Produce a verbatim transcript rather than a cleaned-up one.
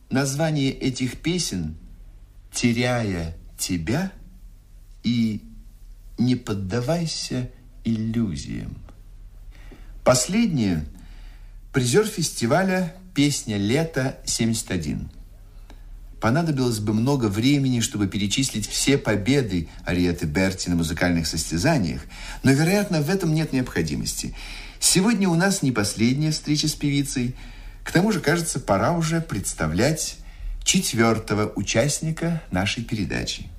Название этих песен «Теряя тебя» и «Не поддавайся иллюзиям». Последнее – призер фестиваля «Песня лета семьдесят один». Понадобилось бы много времени, чтобы перечислить все победы Ариетты Берти на музыкальных состязаниях, но, вероятно, в этом нет необходимости. Сегодня у нас не последняя встреча с певицей. К тому же, кажется, пора уже представлять четвертого участника нашей передачи.